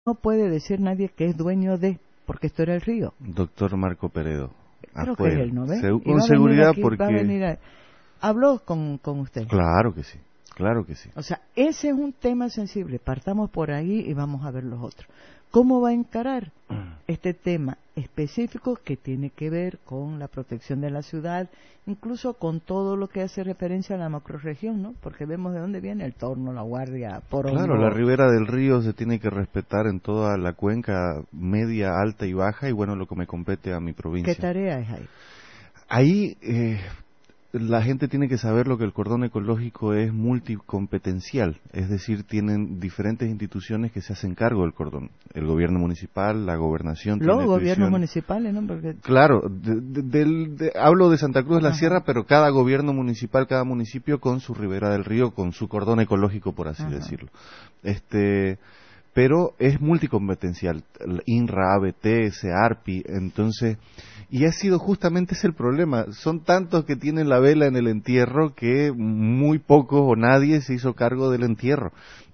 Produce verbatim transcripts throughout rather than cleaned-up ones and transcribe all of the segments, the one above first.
no puede decir nadie que es dueño de, porque esto era el río. Doctor Marco Peredo. Creo afuera. que es él, ¿no ve? Se, con seguridad aquí, porque... Va a venir a... ¿Habló con, con usted? Claro que sí, claro que sí. O sea, ese es un tema sensible. Partamos por ahí y vamos a ver los otros. ¿Cómo va a encarar este tema específico que tiene que ver con la protección de la ciudad, incluso con todo lo que hace referencia a la macrorregión, ¿no? Porque vemos de dónde viene el Torno, la Guardia, Porongo. Claro, la ribera del río se tiene que respetar en toda la cuenca media, alta y baja, y bueno, lo que me compete a mi provincia. ¿Qué tarea es ahí? Ahí eh, la gente tiene que saber lo que el cordón ecológico es multicompetencial, es decir, tienen diferentes instituciones que se hacen cargo del cordón. El gobierno municipal, la gobernación. Los tiene gobiernos tuición. municipales, ¿no? Porque... Claro, de, de, del- de, hablo de Santa Cruz de la Ajá. Sierra, pero cada gobierno municipal, cada municipio con su ribera del río, con su cordón ecológico, por así Ajá. decirlo. Este, pero es multicompetencial, el INRA, A B T, SEARPI, entonces, y ha sido justamente ese el problema, son tantos que tienen la vela en el entierro que muy pocos o nadie se hizo cargo del entierro,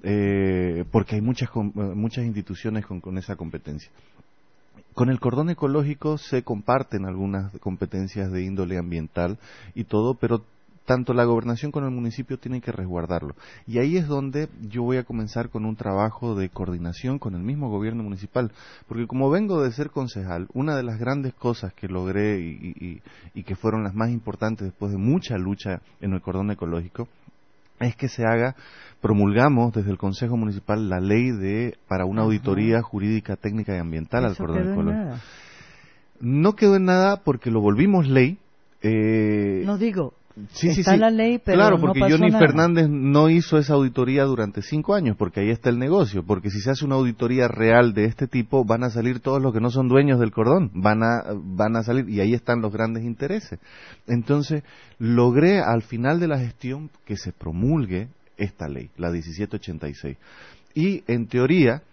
eh, porque hay muchas com- muchas instituciones con, con esa competencia. Con el cordón ecológico se comparten algunas competencias de índole ambiental y todo, pero tanto la gobernación como el municipio tienen que resguardarlo. Y ahí es donde yo voy a comenzar con un trabajo de coordinación con el mismo gobierno municipal, porque como vengo de ser concejal, una de las grandes cosas que logré y, y, y que fueron las más importantes después de mucha lucha en el cordón ecológico, es que se haga, promulgamos desde el Consejo Municipal la ley de para una Ajá. auditoría jurídica, técnica y ambiental al Eso cordón quedó en ecológico. nada. No quedó en nada porque lo volvimos ley. Eh, No digo, sí, sí, está sí. la ley, pero claro, no porque pasó Johnny nada. Fernández no hizo esa auditoría durante cinco años, porque ahí está el negocio. Porque si se hace una auditoría real de este tipo, van a salir todos los que no son dueños del cordón, van a van a salir y ahí están los grandes intereses. Entonces, logré al final de la gestión que se promulgue esta ley, la diecisiete ochenta y seis. Y en teoría,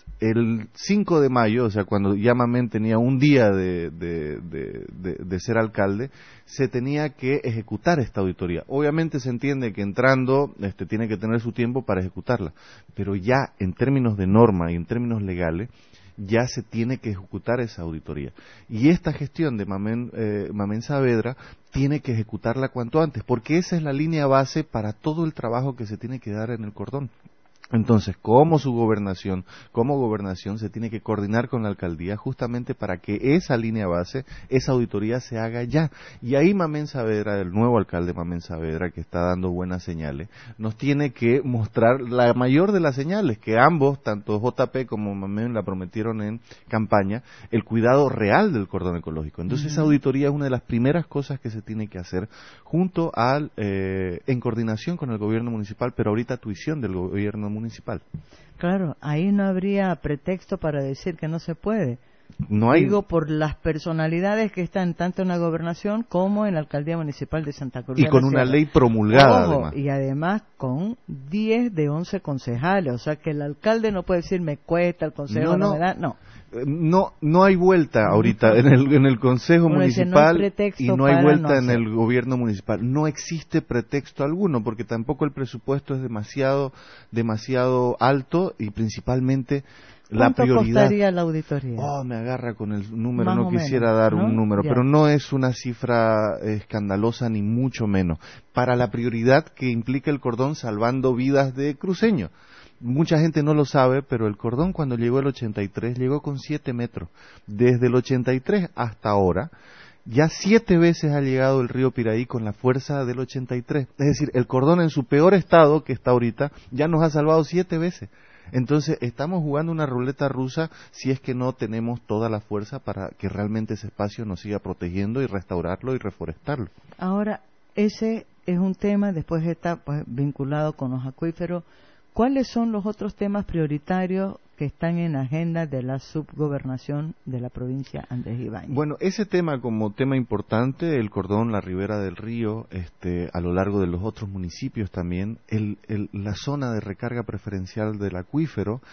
el cinco de mayo, o sea, cuando ya Mamén tenía un día de, de, de, de, de ser alcalde, se tenía que ejecutar esta auditoría. Obviamente se entiende que entrando este, tiene que tener su tiempo para ejecutarla, pero ya en términos de norma y en términos legales, ya se tiene que ejecutar esa auditoría. Y esta gestión de Mamén, eh, Mamén Saavedra tiene que ejecutarla cuanto antes, porque esa es la línea base para todo el trabajo que se tiene que dar en el cordón. Entonces, como su gobernación, como gobernación se tiene que coordinar con la alcaldía justamente para que esa línea base, esa auditoría se haga ya. Y ahí Mamén Saavedra, el nuevo alcalde Mamén Saavedra, que está dando buenas señales, nos tiene que mostrar la mayor de las señales, que ambos, tanto J P como Mamén la prometieron en campaña, el cuidado real del cordón ecológico. Entonces, uh-huh. esa auditoría es una de las primeras cosas que se tiene que hacer junto al, eh, en coordinación con el gobierno municipal, pero ahorita a tuición del gobierno municipal. municipal. Claro, ahí no habría pretexto para decir que no se puede. No hay... Digo, por las personalidades que están tanto en la gobernación como en la alcaldía municipal de Santa Cruz y de con la una Sierra. ley promulgada. Ojo, además. y además con diez de once concejales, o sea que el alcalde no puede decir me cuesta, el consejo no, no, no me da, no. No, no hay vuelta ahorita en el, en el Consejo Uno Municipal dice, no hay y no hay vuelta no en el gobierno municipal. No existe pretexto alguno porque tampoco el presupuesto es demasiado, demasiado alto y principalmente la prioridad. ¿Cuánto costaría la auditoría? Oh, me agarra con el número, Más no quisiera menos, dar ¿no? un número, Ya. pero no es una cifra escandalosa ni mucho menos. Para la prioridad que implica el cordón salvando vidas de cruceños. Mucha gente no lo sabe, pero el cordón cuando llegó el ochenta y tres llegó con siete metros. Desde el ochenta y tres hasta ahora, ya siete veces ha llegado el río Piraí con la fuerza del ochenta y tres. Es decir, el cordón en su peor estado, que está ahorita, ya nos ha salvado siete veces. Entonces, estamos jugando una ruleta rusa si es que no tenemos toda la fuerza para que realmente ese espacio nos siga protegiendo y restaurarlo y reforestarlo. Ahora, ese es un tema, después está pues, vinculado con los acuíferos. ¿Cuáles son los otros temas prioritarios que están en la agenda de la subgobernación de la provincia Andrés Ibáñez? Bueno, ese tema como tema importante, el cordón, la ribera del río, este, a lo largo de los otros municipios también, el, el, la zona de recarga preferencial del acuífero,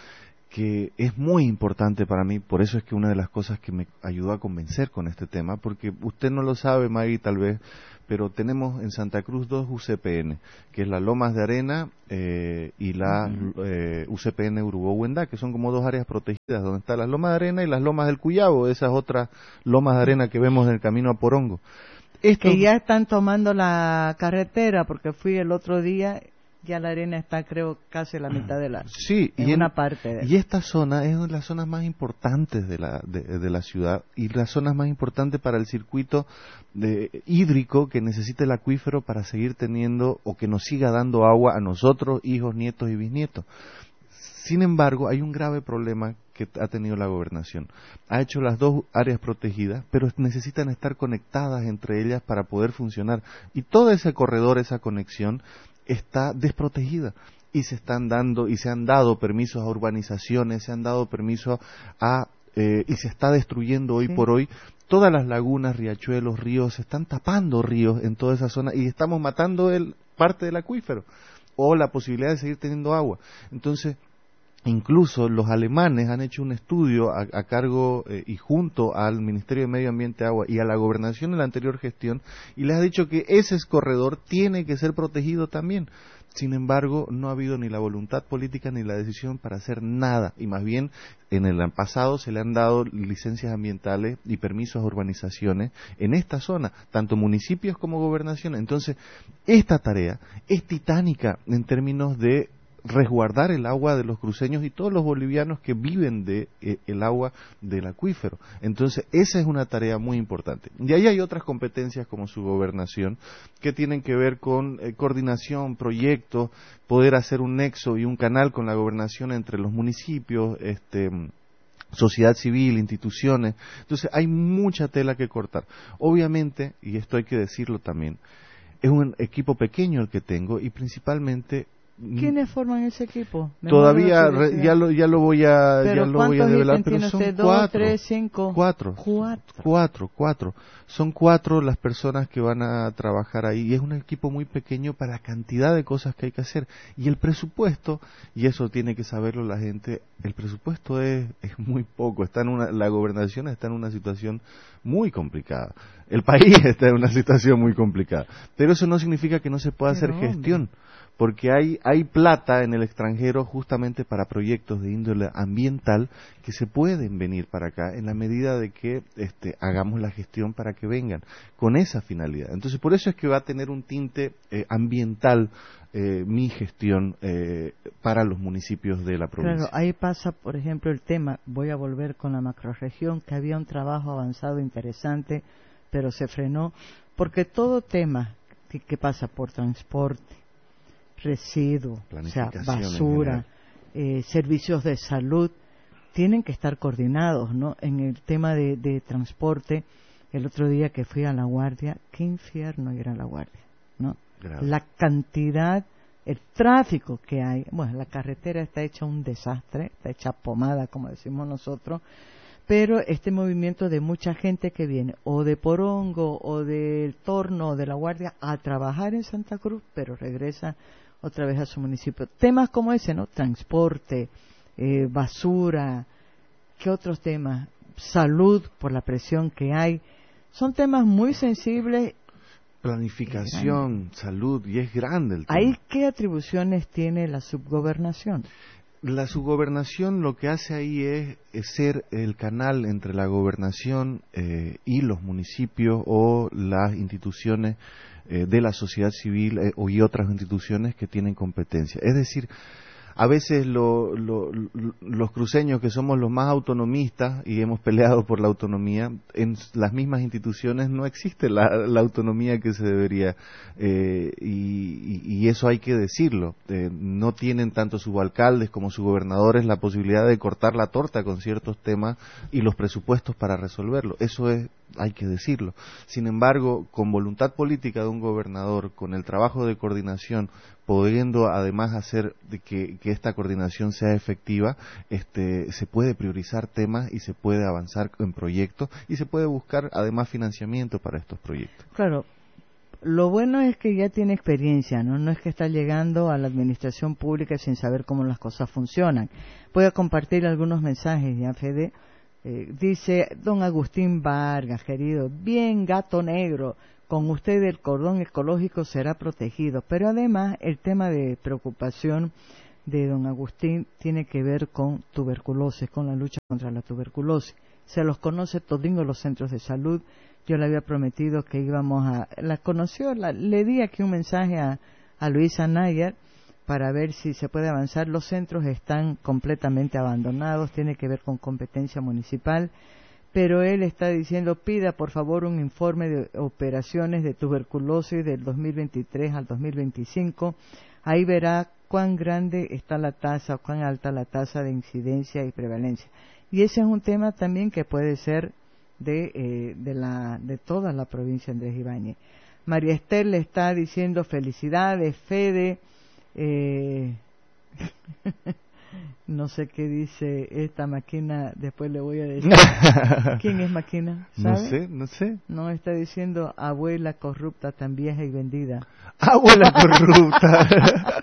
que es muy importante para mí, por eso es que una de las cosas que me ayudó a convencer con este tema, porque usted no lo sabe, Maggie, tal vez, pero tenemos en Santa Cruz dos U C P N, que es la Lomas de Arena eh, y la uh-huh. eh, U C P N Urubó-Huendá, que son como dos áreas protegidas, donde están las Lomas de Arena y las Lomas del Cuyabo, esas otras Lomas de Arena que vemos en el camino a Porongo. Estos... Que ya están tomando la carretera, porque fui el otro día, ya la arena está, creo, casi la mitad de la, sí, en y una en, parte. De... Y esta zona es una de las zonas más importantes de la, de, de la ciudad y las zonas más importantes para el circuito de, hídrico que necesita el acuífero para seguir teniendo o que nos siga dando agua a nosotros, hijos, nietos y bisnietos. Sin embargo, hay un grave problema que ha tenido la gobernación. Ha hecho las dos áreas protegidas, pero necesitan estar conectadas entre ellas para poder funcionar. Y todo ese corredor, esa conexión, está desprotegida. Y se están dando, y se han dado permisos a urbanizaciones, se han dado permisos a, eh, y se está destruyendo hoy sí. por hoy todas las lagunas, riachuelos, ríos, se están tapando ríos en toda esa zona y estamos matando el, parte del acuífero o la posibilidad de seguir teniendo agua. Entonces, incluso los alemanes han hecho un estudio a, a cargo eh, y junto al Ministerio de Medio Ambiente, Agua y a la gobernación en la anterior gestión y les ha dicho que ese corredor tiene que ser protegido también. Sin embargo, no ha habido ni la voluntad política ni la decisión para hacer nada y más bien en el pasado se le han dado licencias ambientales y permisos a urbanizaciones en esta zona, tanto municipios como gobernación. Entonces, esta tarea es titánica en términos de resguardar el agua de los cruceños y todos los bolivianos que viven de eh, el agua del acuífero. Entonces, esa es una tarea muy importante. Y ahí hay otras competencias como su gobernación que tienen que ver con eh, coordinación, proyectos, poder hacer un nexo y un canal con la gobernación entre los municipios, este sociedad civil, instituciones. Entonces, hay mucha tela que cortar. Obviamente, y esto hay que decirlo también, es un equipo pequeño el que tengo y principalmente ¿quiénes forman ese equipo? Me Todavía re, ya lo ya lo voy a ya lo voy a develar, pero son usted? cuatro, Dos, tres, cinco, cuatro, cuatro, cuatro, cuatro. Son cuatro las personas que van a trabajar ahí y es un equipo muy pequeño para la cantidad de cosas que hay que hacer y el presupuesto, y eso tiene que saberlo la gente, el presupuesto es es muy poco. Está en una la gobernación está en una situación muy complicada. El país está en una situación muy complicada, pero eso no significa que no se pueda pero, hacer gestión. Hombre. Porque hay, hay plata en el extranjero justamente para proyectos de índole ambiental que se pueden venir para acá en la medida de que este, hagamos la gestión para que vengan con esa finalidad. Entonces, por eso es que va a tener un tinte eh, ambiental eh, mi gestión eh, para los municipios de la provincia. Claro, ahí pasa, por ejemplo, el tema, voy a volver con la macrorregión, que había un trabajo avanzado interesante, pero se frenó, porque todo tema que, que pasa por transporte, residuos, o sea, basura, eh, servicios de salud, tienen que estar coordinados, ¿no? En el tema de, de transporte, el otro día que fui a La Guardia, qué infierno ir a La Guardia, ¿no? Grave. La cantidad, el tráfico que hay, bueno, la carretera está hecha un desastre, está hecha pomada, como decimos nosotros, pero este movimiento de mucha gente que viene o de Porongo o del Torno o de La Guardia a trabajar en Santa Cruz, pero regresa otra vez a su municipio. Temas como ese, ¿no? Transporte, eh, basura, ¿qué otros temas? Salud, por la presión que hay. Son temas muy sensibles. Planificación, salud, y es grande el tema. ¿Ahí qué atribuciones tiene la subgobernación? La subgobernación lo que hace ahí es, es ser el canal entre la gobernación eh, y los municipios o las instituciones eh, de la sociedad civil eh, o y otras instituciones que tienen competencia. Es decir, a veces lo, lo, lo, los cruceños que somos los más autonomistas y hemos peleado por la autonomía, en las mismas instituciones no existe la, la autonomía que se debería eh, y, y eso hay que decirlo. Eh, no tienen tanto subalcaldes como subgobernadores la posibilidad de cortar la torta con ciertos temas y los presupuestos para resolverlo. Eso es, hay que decirlo. Sin embargo, con voluntad política de un gobernador, con el trabajo de coordinación, pudiendo además hacer de que, que esta coordinación sea efectiva, este, se puede priorizar temas y se puede avanzar en proyectos y se puede buscar además financiamiento para estos proyectos. Claro, Lo bueno es que ya tiene experiencia, ¿no? No es que está llegando a la administración pública sin saber cómo las cosas funcionan. Voy a compartir algunos mensajes, ya, Fede. Eh, dice don Agustín Vargas, querido, bien gato negro, con usted el cordón ecológico será protegido. Pero además el tema de preocupación de don Agustín tiene que ver con tuberculosis, con la lucha contra la tuberculosis. Se los conoce todingo los centros de salud. Yo le había prometido que íbamos a... La conoció, la, le di aquí un mensaje a, a Luisa Nayar para ver si se puede avanzar. Los centros están completamente abandonados, tiene que ver con competencia municipal, pero él está diciendo, pida por favor un informe de operaciones de tuberculosis del dos mil veintitrés al dos mil veinticinco. Ahí verá cuán grande está la tasa, cuán alta la tasa de incidencia y prevalencia. Y ese es un tema también que puede ser de eh, de la de toda la provincia Andrés Ibáñez. María Esther le está diciendo felicidades, Fede, eh, no sé qué dice esta máquina, después le voy a decir quién es máquina, ¿sabe? No sé, no sé. No, está diciendo abuela corrupta tan vieja y vendida. Abuela corrupta.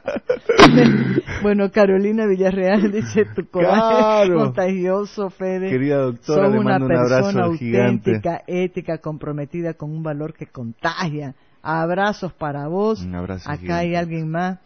Bueno, Carolina Villarreal dice, tu coraje Claro. es contagioso, Fede. Querida doctora, Sos le una mando un abrazo persona auténtica, gigante. ética, comprometida con un valor que contagia. Abrazos para vos. Un abrazo Acá gigante. hay alguien más.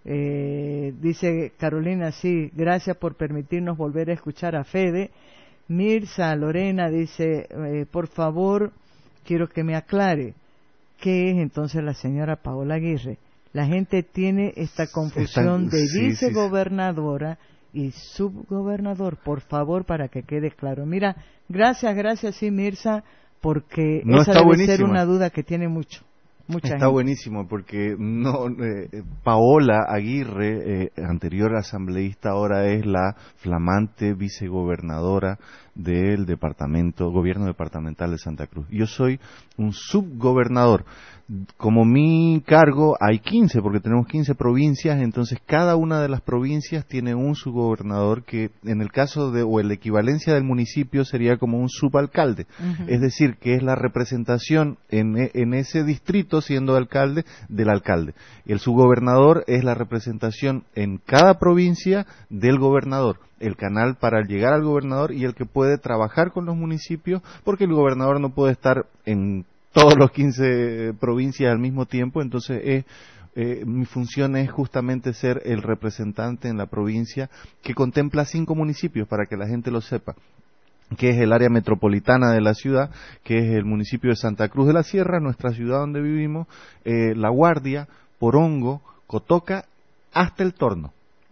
Eh, dice Carolina, sí, gracias por permitirnos volver a escuchar a Fede. Mirza Lorena dice, eh, por favor, quiero que me aclare qué es entonces la señora Paola Aguirre. La gente tiene esta confusión Están- de sí, sí, sí. vicegobernadora y subgobernador, por favor, para que quede claro. Mira, gracias, gracias, sí, Mirza, porque No, esa está debe ser buenísima. una duda que tiene mucho, mucha Está gente. buenísimo porque no eh, Paola Aguirre, eh, anterior asambleísta, ahora es la flamante vicegobernadora del departamento, gobierno departamental de Santa Cruz. Yo soy un subgobernador. Como mi cargo hay quince, porque tenemos quince provincias, entonces cada una de las provincias tiene un subgobernador que en el caso de, o la equivalencia del municipio sería como un subalcalde. Ujú. Es decir, que es la representación en, e- en ese distrito, siendo alcalde, del alcalde. El subgobernador es la representación en cada provincia del gobernador, el canal para llegar al gobernador y el que puede trabajar con los municipios, porque el gobernador no puede estar en todos los quince provincias al mismo tiempo, entonces es, eh, mi función es justamente ser el representante en la provincia que contempla cinco municipios, para que la gente lo sepa, que es el área metropolitana de la ciudad, que es el municipio de Santa Cruz de la Sierra, nuestra ciudad donde vivimos, eh, La Guardia, Porongo, Cotoca, hasta el Torno.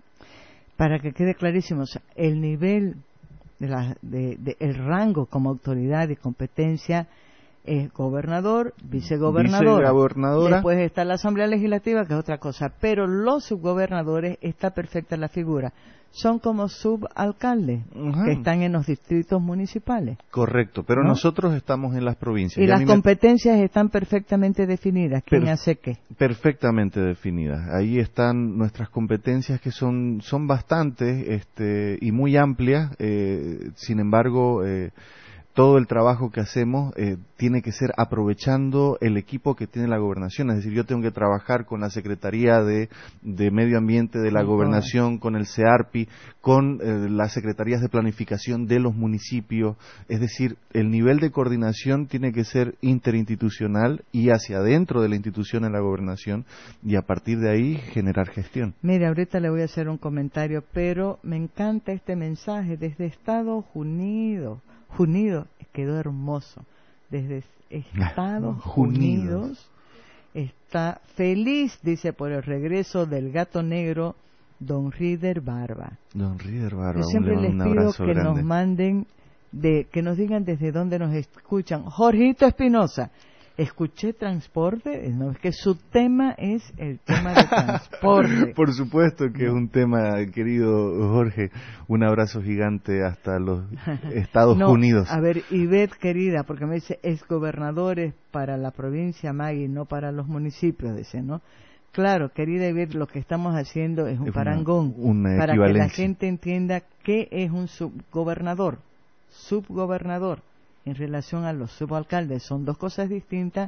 Para que quede clarísimo, o sea, el nivel, de la, de, de- el rango como autoridad y competencia es gobernador, vicegobernadora. Vicegobernadora. Después está la Asamblea Legislativa, que es otra cosa. Pero los subgobernadores, está perfecta la figura. Son como subalcaldes, Ajá. que están en los distritos municipales. Correcto, pero ¿No? nosotros estamos en las provincias. Y a las mí me- competencias están perfectamente definidas. ¿Quién Per- hace qué? perfectamente definidas. Ahí están nuestras competencias, que son son bastantes este, y muy amplias. Eh, sin embargo, eh, todo el trabajo que hacemos eh, tiene que ser aprovechando el equipo que tiene la gobernación. Es decir, yo tengo que trabajar con la Secretaría de, de Medio Ambiente de la Con Gobernación, con el CEARPI, con eh, las Secretarías de Planificación de los municipios. Es decir, el nivel de coordinación tiene que ser interinstitucional y hacia adentro de la institución en la gobernación, y a partir de ahí generar gestión. Mire, ahorita le voy a hacer un comentario, pero me encanta este mensaje desde Estados Unidos. Unidos, quedó hermoso. Desde Estados Unidos. Unidos está feliz, dice, por el regreso del gato negro, don Rider Barba. Don Rider Barba, Yo un, siempre le les mando un pido abrazo que grande. nos manden, de, que nos digan desde dónde nos escuchan. Jorgito Espinosa, escuché transporte, no, es que su tema es el tema de transporte. Por supuesto que es un tema, querido Jorge. Un abrazo gigante hasta los Estados No, Unidos. A ver, Ivette querida, porque me dice, exgobernadores para la provincia Magui, no para los municipios, dice, ¿no? Claro, querida Ivette, lo que estamos haciendo es un Es una- parangón, una para que la equivalencia. gente entienda qué es un subgobernador, subgobernador, en relación a los subalcaldes. Son dos cosas distintas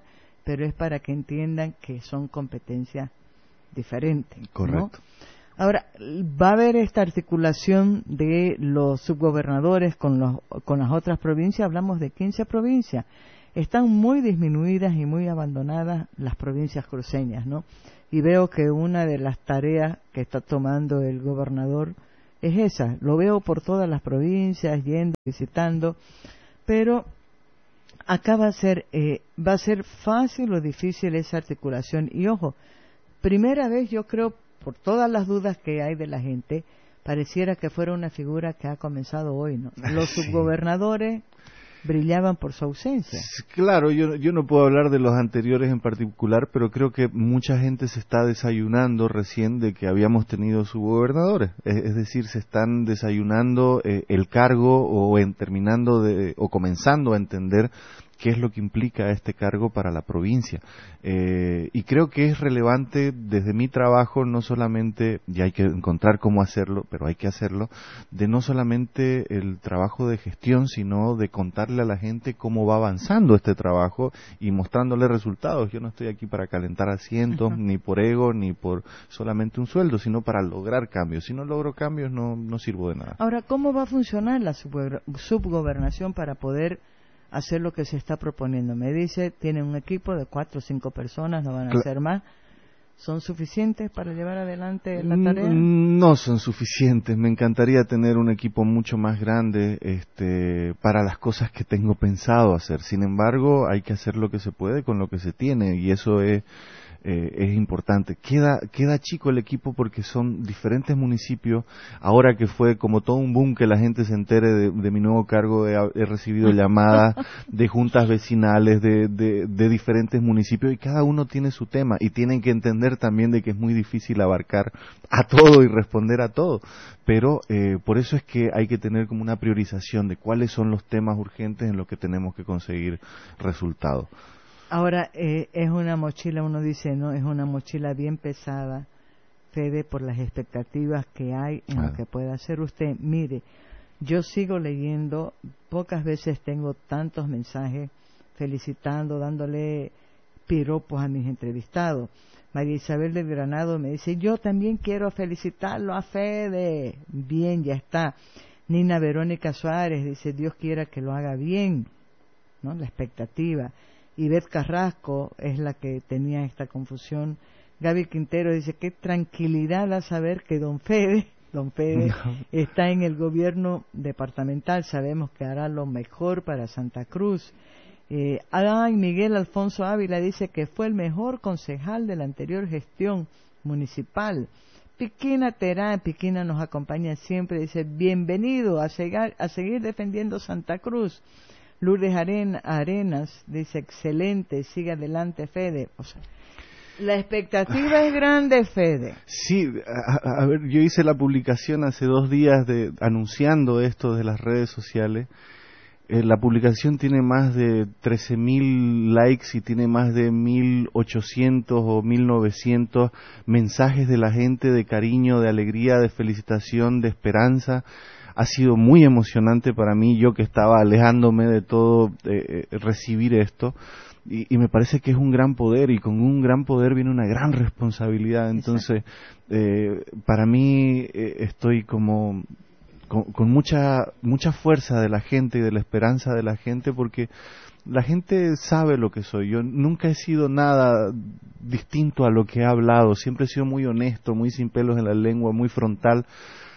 pero es para que entiendan que son competencias diferentes. Correcto. ¿No? Ahora, va a haber esta articulación de los subgobernadores con, los, con las otras provincias. Hablamos de quince provincias. Están muy disminuidas y muy abandonadas las provincias cruceñas, ¿no? Y veo que una de las tareas que está tomando el gobernador es esa. Lo veo por todas las provincias, yendo, visitando, pero acá va a ser, eh, va a ser fácil o difícil esa articulación. Y ojo, primera vez yo creo, por todas las dudas que hay de la gente, pareciera que fuera una figura que ha comenzado hoy, ¿no? Los sí. subgobernadores brillaban por su ausencia. Claro, yo, yo no puedo hablar de los anteriores en particular, pero creo que mucha gente se está desayunando recién de que habíamos tenido subgobernadores. Es, es decir, se están desayunando eh, el cargo o en terminando de, o comenzando a entender qué es lo que implica este cargo para la provincia. Eh, y creo que es relevante desde mi trabajo, no solamente, y hay que encontrar cómo hacerlo, pero hay que hacerlo, de no solamente el trabajo de gestión, sino de contarle a la gente cómo va avanzando este trabajo y mostrándole resultados. Yo no estoy aquí para calentar asientos, uh-huh. ni por ego, ni por solamente un sueldo, sino para lograr cambios. Si no logro cambios, no, no sirvo de nada. Ahora, ¿cómo va a funcionar la subgobernación para poder hacer lo que se está proponiendo? Me dice, tienen un equipo de cuatro o cinco personas, no van a Cla- ser más. ¿Son suficientes para llevar adelante la tarea? No son suficientes. Me encantaría tener un equipo mucho más grande este, para las cosas que tengo pensado hacer. Sin embargo, hay que hacer lo que se puede con lo que se tiene, y eso es Eh, es importante. Queda, queda chico el equipo porque son diferentes municipios. Ahora que fue como todo un boom que la gente se entere de, de mi nuevo cargo, he, he recibido llamadas de juntas vecinales de, de, de diferentes municipios, y cada uno tiene su tema, y tienen que entender también de que es muy difícil abarcar a todo y responder a todo. Pero eh, por eso es que hay que tener como una priorización de cuáles son los temas urgentes en los que tenemos que conseguir resultados. Ahora, eh, es una mochila, uno dice, no, es una mochila bien pesada, Fede, por las expectativas que hay en ah. lo que pueda hacer usted. Mire, yo sigo leyendo, pocas veces tengo tantos mensajes felicitando, dándole piropos a mis entrevistados. María Isabel de Granado me dice, yo también quiero felicitarlo a Fede. Bien, ya está. Nina Verónica Suárez dice, Dios quiera que lo haga bien, ¿no? La expectativa. Ivette Carrasco es la que tenía esta confusión. Gaby Quintero dice, qué tranquilidad da saber que don Fede, don Fede no. está en el gobierno departamental, sabemos que hará lo mejor para Santa Cruz. Eh, ay, Miguel Alfonso Ávila dice que fue el mejor concejal de la anterior gestión municipal. Piquina Terán, Piquina nos acompaña siempre, dice, bienvenido a, seguir, a seguir defendiendo Santa Cruz. Lourdes Arena, Arenas dice, excelente, sigue adelante Fede. O sea, la expectativa es grande, Fede. Sí, a, a ver, yo hice la publicación hace dos días de anunciando esto de las redes sociales. Eh, la publicación tiene más de trece mil likes y tiene más de mil ochocientos o mil novecientos mensajes de la gente, de cariño, de alegría, de felicitación, de esperanza. Ha sido muy emocionante para mí, yo que estaba alejándome de todo, eh, recibir esto, y, y me parece que es un gran poder, y con un gran poder viene una gran responsabilidad. Entonces, eh, para mí eh, estoy como con, con mucha mucha fuerza de la gente y de la esperanza de la gente, porque la gente sabe lo que soy. Yo nunca he sido nada distinto a lo que he hablado, siempre he sido muy honesto, muy sin pelos en la lengua, muy frontal.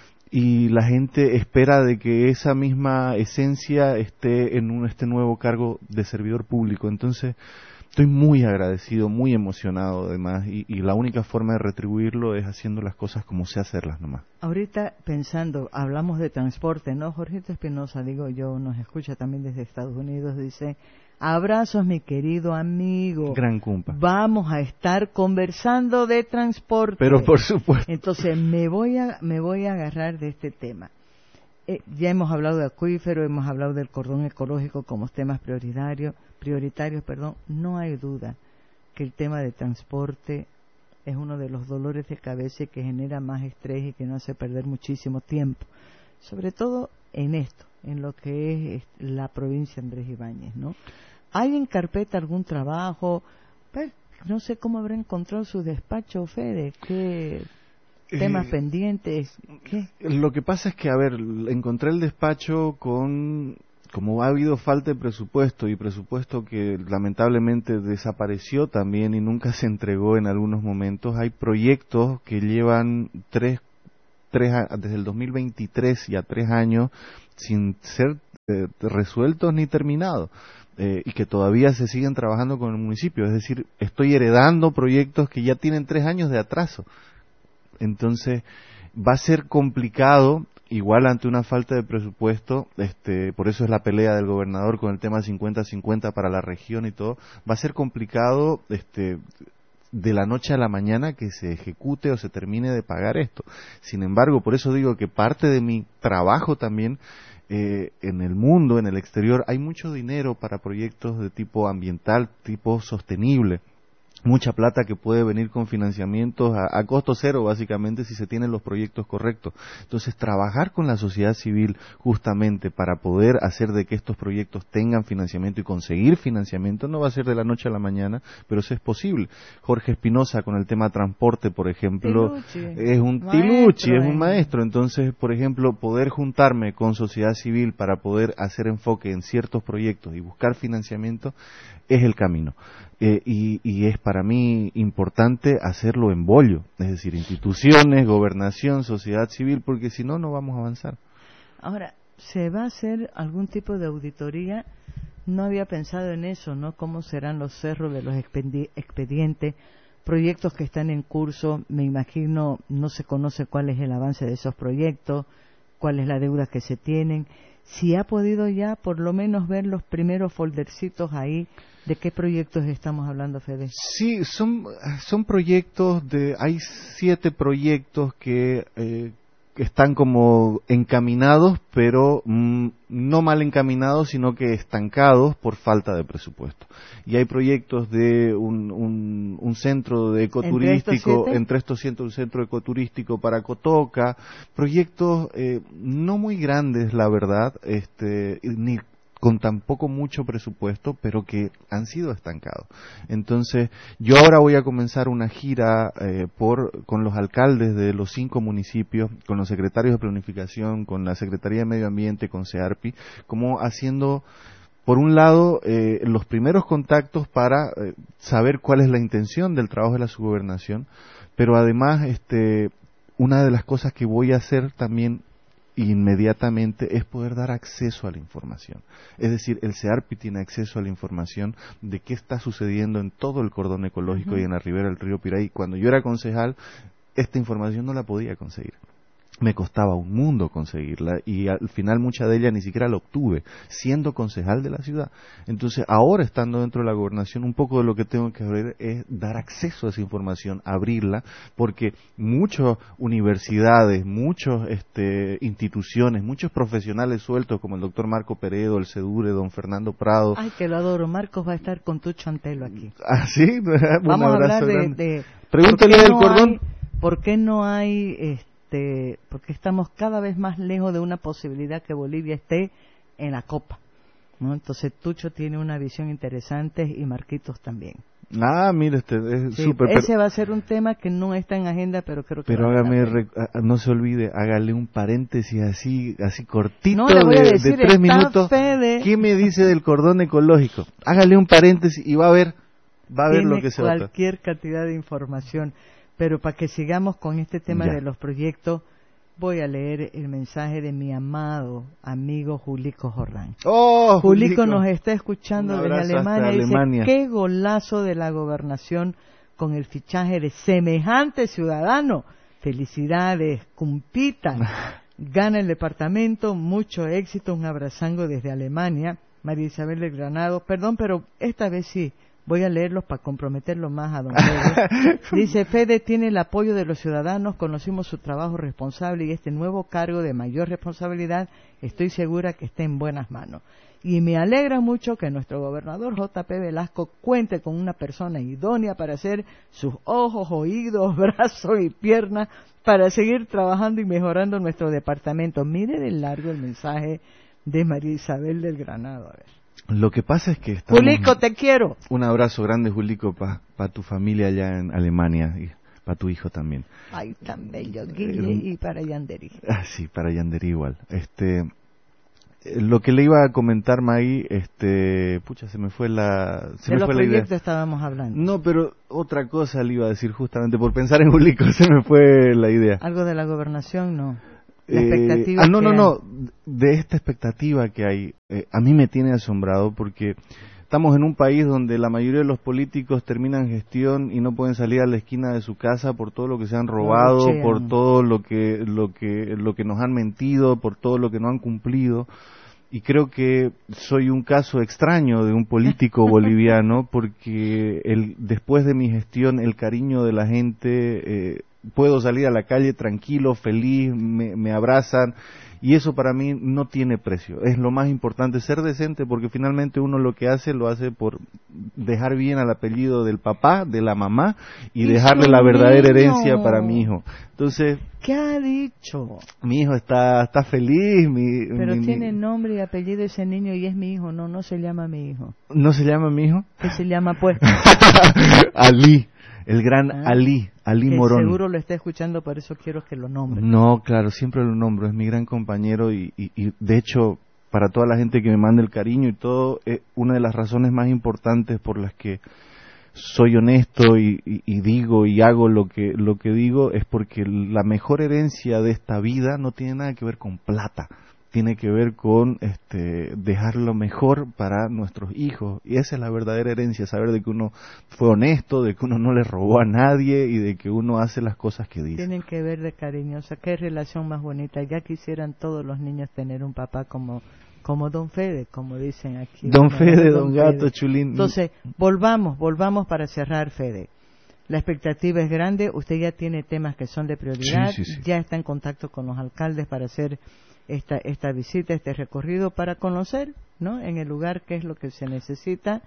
Y la gente espera de que esa misma esencia esté en un, este nuevo cargo de servidor público. Entonces, estoy muy agradecido, muy emocionado además, y, y la única forma de retribuirlo es haciendo las cosas como sé hacerlas nomás. Ahorita pensando, hablamos de transporte, ¿no? Jorgito Espinosa, digo yo, nos escucha también desde Estados Unidos, dice, abrazos mi querido amigo. Gran cumpa. Vamos a estar conversando de transporte. Pero por supuesto. Entonces me voy a, me voy a agarrar de este tema. Eh, ya hemos hablado de acuífero, hemos hablado del cordón ecológico como temas prioritarios, prioritarios, perdón. No hay duda que el tema de transporte es uno de los dolores de cabeza que genera más estrés y que nos hace perder muchísimo tiempo. Sobre todo en esto, en lo que es la provincia Andrés Ibáñez, ¿no? ¿Hay en carpeta algún trabajo Pues, no sé cómo habrá encontrado su despacho, Fede, qué temas eh, pendientes, ¿qué? Lo que pasa es que, a ver, encontré el despacho con, como ha habido falta de presupuesto y presupuesto que lamentablemente desapareció también y nunca se entregó en algunos momentos, hay proyectos que llevan tres, tres desde el dos mil veintitrés ya tres años sin ser eh, resueltos ni terminados. Eh, y que todavía se siguen trabajando con el municipio, es decir, estoy heredando proyectos que ya tienen tres años de atraso. Entonces, va a ser complicado, igual ante una falta de presupuesto, este, por eso es la pelea del gobernador con el tema cincuenta cincuenta para la región y todo, va a ser complicado, este, de la noche a la mañana que se ejecute o se termine de pagar esto. Sin embargo, por eso digo que parte de mi trabajo también Eh, en el mundo, en el exterior, hay mucho dinero para proyectos de tipo ambiental, tipo sostenible. Mucha plata que puede venir con financiamientos a, a costo cero, básicamente, si se tienen los proyectos correctos. Entonces, trabajar con la sociedad civil justamente para poder hacer de que estos proyectos tengan financiamiento y conseguir financiamiento no va a ser de la noche a la mañana, pero eso es posible. Jorge Espinosa, con el tema transporte, por ejemplo, Tiluchi. es un Maestro, tiluchi, es eh. un maestro. Entonces, por ejemplo, poder juntarme con sociedad civil para poder hacer enfoque en ciertos proyectos y buscar financiamiento es el camino. Eh, y, y es para mí importante hacerlo en bollo, es decir, instituciones, gobernación, sociedad civil, porque si no, no vamos a avanzar. Ahora, ¿se va a hacer algún tipo de auditoría? No había pensado en eso, ¿no? ¿Cómo serán los cerros de los expedi- expedientes? Proyectos que están en curso, me imagino, no se conoce cuál es el avance de esos proyectos, cuál es la deuda que se tienen. Si ha podido ya por lo menos ver los primeros foldercitos ahí, ¿de qué proyectos estamos hablando, Fede? Sí, son, son proyectos de, hay siete proyectos que eh, están como encaminados, pero mm, no mal encaminados, sino que estancados por falta de presupuesto. Y hay proyectos de un, un, un centro de ecoturístico, ¿Entre, entre estos cientos un centro ecoturístico para Cotoca, proyectos eh, no muy grandes, la verdad, este, ni con tan poco mucho presupuesto, pero que han sido estancados. Entonces, yo ahora voy a comenzar una gira eh, por con los alcaldes de los cinco municipios, con los secretarios de planificación, con la Secretaría de Medio Ambiente, con SEARPI, como haciendo, por un lado, eh, los primeros contactos para eh, saber cuál es la intención del trabajo de la subgobernación, pero además, este, una de las cosas que voy a hacer también inmediatamente es poder dar acceso a la información. Es decir, el SEARPI tiene acceso a la información de qué está sucediendo en todo el cordón ecológico uh-huh. y en la ribera del río Piraí. Cuando yo era concejal, esta información no la podía conseguir. Me costaba un mundo conseguirla y al final mucha de ella ni siquiera la obtuve, siendo concejal de la ciudad. Entonces, ahora estando dentro de la gobernación, un poco de lo que tengo que hacer es dar acceso a esa información, abrirla, porque muchas universidades, muchas este, instituciones, muchos profesionales sueltos, como el doctor Marco Peredo, el CEDURE, don Fernando Prado. Ay, que lo adoro. Marcos va a estar con tu chantelo aquí. ¿Ah, sí? Vamos a hablar de, de... Pregúntale del no cordón. Hay, ¿Por qué no hay... Este, porque estamos cada vez más lejos de una posibilidad que Bolivia esté en la Copa, ¿no? Entonces Tucho tiene una visión interesante y Marquitos también. Ah, mire, este es sí, súper. Ese pero, va a ser un tema que no está en agenda, pero creo que. Pero hágame, re, no se olvide, hágale un paréntesis así, así cortito no, le voy de, a decir, de tres minutos. Fede. ¿Qué me dice del cordón ecológico? Hágale un paréntesis y va a ver, va a ver tiene lo que se va a tratar. Cualquier cantidad de información. Pero para que sigamos con este tema ya. de los proyectos, voy a leer el mensaje de mi amado amigo Julico Jordán. Oh, Julico, Julico nos está escuchando desde Alemania. Dice, Alemania. qué golazo de la gobernación con el fichaje de semejante ciudadano. Felicidades, cumpita. Gana el departamento, mucho éxito, un abrazango desde Alemania. María Isabel del Granado. Perdón, pero esta vez sí. Voy a leerlos para comprometerlo más a don Fede. Dice, Fede tiene el apoyo de los ciudadanos, conocimos su trabajo responsable y este nuevo cargo de mayor responsabilidad, estoy segura que está en buenas manos. Y me alegra mucho que nuestro gobernador J P Velasco cuente con una persona idónea para hacer sus ojos, oídos, brazos y piernas para seguir trabajando y mejorando nuestro departamento. Mire de largo el mensaje de María Isabel del Granado, a ver. Lo que pasa es que estamos... Julico, te quiero. Un abrazo grande, Julico, para pa tu familia allá en Alemania y para tu hijo también. Ay, tan bello, Guille, eh, y para Yanderi. Ah, sí, para Yanderi igual. Este, lo que le iba a comentar, Maggie, este, pucha, se me fue la... Se de me los fue la idea. proyectos estábamos hablando. No, pero otra cosa le iba a decir justamente por pensar en Julico, se me fue la idea. Algo de la gobernación, no. La Eh, expectativa ah, no, no, hay. no, de esta expectativa que hay, eh, a mí me tiene asombrado porque estamos en un país donde la mayoría de los políticos terminan gestión y no pueden salir a la esquina de su casa por todo lo que se han robado, Lo por todo lo que, lo que, lo que nos han mentido, por todo lo que no han cumplido. Y creo que soy un caso extraño de un político boliviano porque el, después de mi gestión el cariño de la gente, eh, puedo salir a la calle tranquilo, feliz, me, me abrazan y eso para mí no tiene precio. Es lo más importante, ser decente, porque finalmente uno lo que hace, lo hace por dejar bien al apellido del papá, de la mamá y, y dejarle la verdadera niño. herencia para mi hijo. Entonces, ¿qué ha dicho? Mi hijo está está feliz. Mi, Pero mi, tiene mi... nombre y apellido ese niño y es mi hijo. No, no se llama mi hijo. ¿No se llama mi hijo? ¿Qué se llama pues? Ali. El gran ah, Ali, Ali Morón. Seguro lo está escuchando, por eso quiero que lo nombre. No, claro, siempre lo nombro, es mi gran compañero y, y, y de hecho, para toda la gente que me manda el cariño y todo, eh, una de las razones más importantes por las que soy honesto y, y, y digo y hago lo que, lo que digo es porque la mejor herencia de esta vida no tiene nada que ver con plata. Tiene que ver con este, dejar lo mejor para nuestros hijos. Y esa es la verdadera herencia, saber de que uno fue honesto, de que uno no le robó a nadie y de que uno hace las cosas que dice. Tienen que ver de cariñosa. Qué relación más bonita. Ya quisieran todos los niños tener un papá como, como Don Fede, como dicen aquí. Don Fede, Don, don Gato, Fede. Chulín. Entonces, volvamos, volvamos para cerrar, Fede. La expectativa es grande. Usted ya tiene temas que son de prioridad. Sí, sí, sí. Ya está en contacto con los alcaldes para hacer esta esta visita, este recorrido para conocer, ¿no? En el lugar qué es lo que se necesita.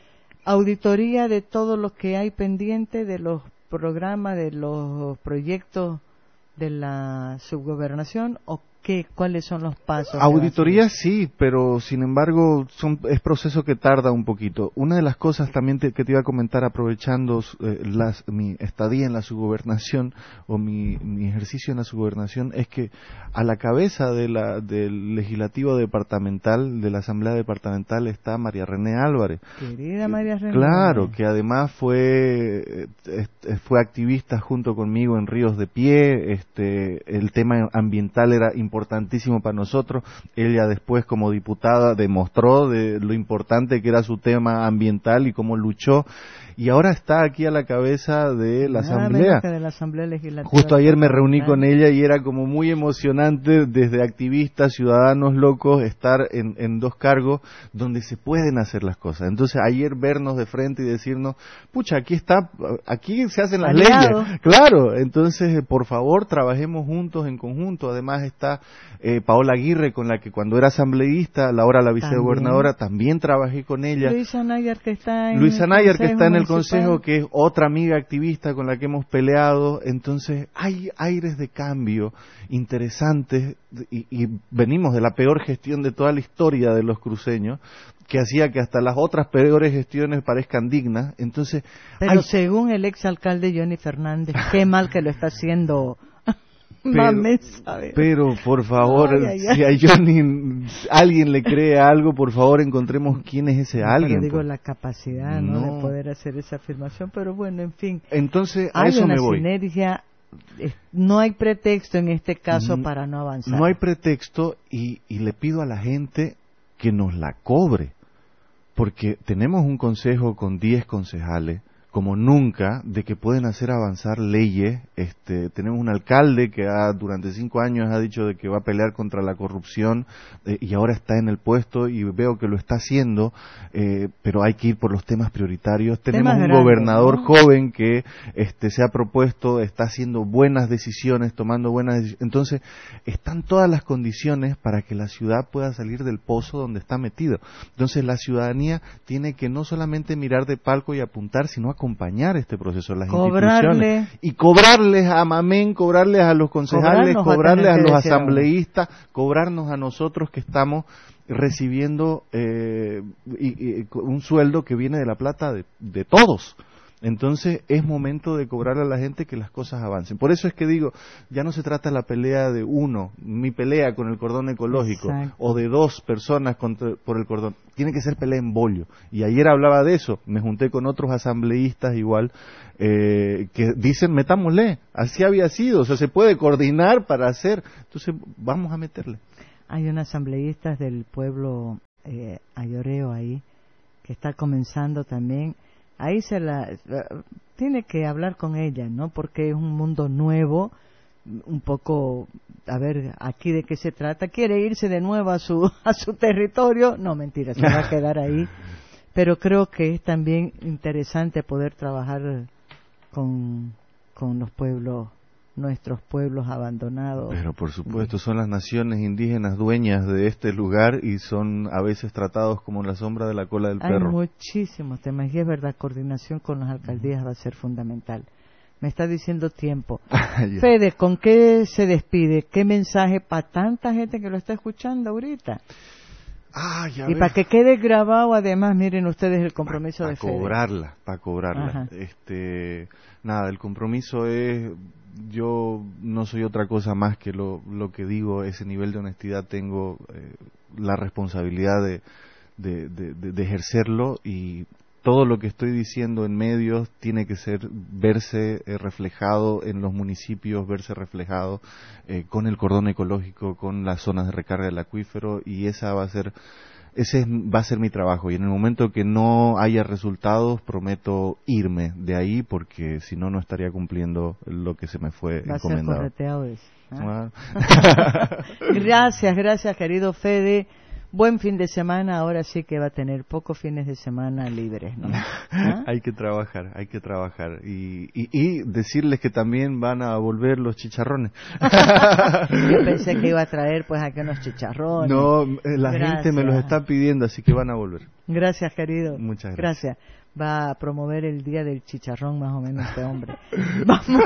Auditoría de todo lo que hay pendiente de los programas, de los proyectos de la subgobernación o qué, cuáles son los pasos. Auditoría sí, pero sin embargo son, es proceso que tarda un poquito. Una de las cosas también te, que te iba a comentar aprovechando eh, las, mi estadía en la subgobernación o mi, mi ejercicio en la subgobernación es que a la cabeza de la, del legislativo departamental, de la asamblea departamental está María René Álvarez. Querida María René. Claro, que además fue, eh, fue activista junto conmigo en Ríos de Pie, este, el tema ambiental era importante importantísimo para nosotros. Ella después como diputada demostró de lo importante que era su tema ambiental y cómo luchó y ahora está aquí a la cabeza de la Nada asamblea. De la asamblea legislativa. Justo ayer me reuní con ella y era como muy emocionante desde activistas, ciudadanos locos, estar en, en dos cargos donde se pueden hacer las cosas. Entonces ayer vernos de frente y decirnos, pucha, aquí está, aquí se hacen las Aliado. leyes. Claro, entonces por favor trabajemos juntos en conjunto. Además está eh, Paola Aguirre, con la que cuando era asambleísta, la ahora la vicegobernadora, también, también trabajé con ella. Luisa Nayar que está en Luisa Nayar que está en el municipal. consejo, que es otra amiga activista con la que hemos peleado. Entonces hay aires de cambio interesantes y, y venimos de la peor gestión de toda la historia de los cruceños, que hacía que hasta las otras peores gestiones parezcan dignas. Entonces, pero hay... según el exalcalde Johnny Fernández, qué mal que lo está haciendo. Pero, pero por favor, ay, ay, ay. si a Johnny alguien le cree algo, por favor encontremos quién es ese no, alguien. Pero digo pues. la capacidad ¿no? No. de poder hacer esa afirmación, pero bueno, en fin. Entonces, a hay eso una me voy. Sinergia, no hay pretexto en este caso no, para no avanzar. No hay pretexto y, y le pido a la gente que nos la cobre, porque tenemos un consejo con diez concejales, como nunca, de que pueden hacer avanzar leyes. Este, tenemos un alcalde que ha, durante cinco años ha dicho de que va a pelear contra la corrupción eh, y ahora está en el puesto y veo que lo está haciendo, eh, pero hay que ir por los temas prioritarios. Tenemos temas un grandes, gobernador ¿no? joven que este, se ha propuesto, está haciendo buenas decisiones, tomando buenas decisiones. Entonces, están todas las condiciones para que la ciudad pueda salir del pozo donde está metido. Entonces, la ciudadanía tiene que no solamente mirar de palco y apuntar, sino a acompañar este proceso, las Cobrarle. instituciones. Y cobrarles a Mamén, cobrarles a los concejales, Cobrarnos cobrarles a, a los decir, asambleístas, cobrarnos a nosotros que estamos recibiendo eh, y, y, un sueldo que viene de la plata de, de todos. Entonces es momento de cobrarle a la gente que las cosas avancen. Por eso es que digo, ya no se trata la pelea de uno, mi pelea con el cordón ecológico, exacto, o de dos personas contra, por el cordón. Tiene que ser pelea en bollo. Y ayer hablaba de eso, me junté con otros asambleístas igual, eh, que dicen, metámosle, así había sido, o sea, se puede coordinar para hacer. Entonces vamos a meterle. Hay un asambleísta del pueblo eh, Ayoreo ahí, que está comenzando también. Ahí se la uh, tiene que hablar con ella, ¿no? Porque es un mundo nuevo, un poco, a ver, aquí de qué se trata. Quiere irse de nuevo a su a su territorio, no, mentira, se va a quedar ahí. Pero creo que es también interesante poder trabajar con con los pueblos, nuestros pueblos abandonados. Pero por supuesto, son las naciones indígenas dueñas de este lugar y son a veces tratados como la sombra de la cola del Hay perro. Hay muchísimos temas y es verdad, coordinación con las alcaldías va a ser fundamental. Me está diciendo tiempo. yeah. Fede, ¿con qué se despide? ¿Qué mensaje para tanta gente que lo está escuchando ahorita? Ah, ya y para que quede grabado, además, miren ustedes el compromiso pa, de pa Fede. Cobrarla, para cobrarla. Ajá. Este, nada, el compromiso es, yo no soy otra cosa más que lo, lo que digo, ese nivel de honestidad tengo, eh, la responsabilidad de, de, de, de, de ejercerlo, y todo lo que estoy diciendo en medios tiene que ser, verse eh, reflejado en los municipios, verse reflejado eh, con el cordón ecológico, con las zonas de recarga del acuífero, y esa va a ser, ese es, va a ser mi trabajo. Y en el momento que no haya resultados, prometo irme de ahí, porque si no, no estaría cumpliendo lo que se me fue va encomendado. A ser correteado eso, ¿eh? Bueno. Gracias, gracias, querido Fede. Buen fin de semana, ahora sí que va a tener pocos fines de semana libres, ¿no? ¿Ah? Hay que trabajar, hay que trabajar. Y, y, y decirles que también van a volver los chicharrones. Yo pensé que iba a traer pues aquí unos chicharrones. No, la gracias. gente me los está pidiendo, así que van a volver. Gracias, querido. Muchas gracias. Gracias. Va a promover el día del chicharrón más o menos este hombre. Vamos.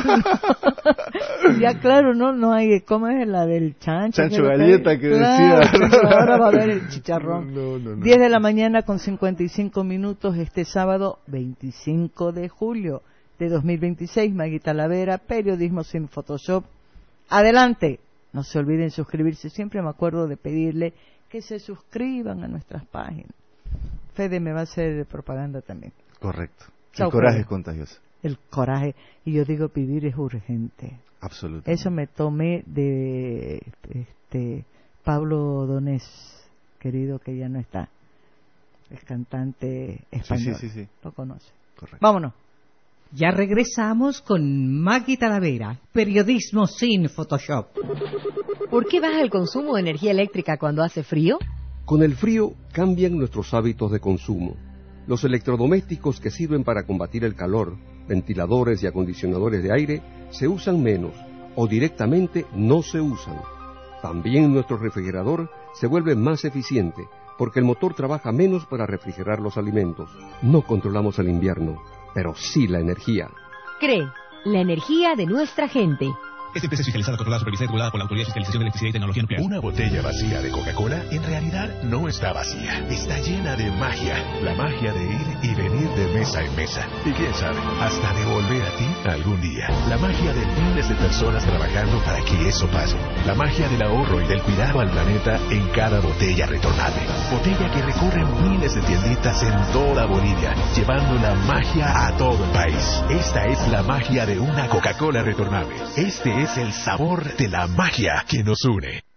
Ya claro, no no hay, ¿cómo es la del chancho? Chancho galleta que claro, decía. Ahora va a haber el chicharrón. No, no, no. diez de la mañana con cincuenta y cinco minutos este sábado veinticinco de julio de dos mil veintiséis. Maggie Talavera, periodismo sin Photoshop. Adelante. No se olviden suscribirse. Siempre me acuerdo de pedirle que se suscriban a nuestras páginas. Fede me va a hacer propaganda también. Correcto. Chau, el coraje Fede. es contagioso. El coraje. Y yo digo, vivir es urgente. Absolutamente. Eso me tomé de este Pablo Donés, querido, que ya no está. Es cantante español. Sí, sí, sí, sí. Lo conoce. Correcto. Vámonos. Ya regresamos con Maggie Talavera, periodismo sin Photoshop. ¿Por qué baja el consumo de energía eléctrica cuando hace frío? Con el frío cambian nuestros hábitos de consumo. Los electrodomésticos que sirven para combatir el calor, ventiladores y acondicionadores de aire, se usan menos o directamente no se usan. También nuestro refrigerador se vuelve más eficiente porque el motor trabaja menos para refrigerar los alimentos. No controlamos el invierno, pero sí la energía. CREE, la energía de nuestra gente. Esta empresa es fiscalizada, controlada, supervisada y regulada por la Autoridad de Fiscalización de Electricidad y Tecnología Nuclear. Una botella vacía de Coca-Cola en realidad no está vacía. Está llena de magia. La magia de ir y venir de mesa en mesa. Y quién sabe, hasta de volver a ti algún día. La magia de miles de personas trabajando para que eso pase. La magia del ahorro y del cuidado al planeta en cada botella retornable. Botella que recorre miles de tienditas en toda Bolivia, llevando la magia a todo el país. Esta es la magia de una Coca-Cola retornable. Este es el sabor de la magia que nos une.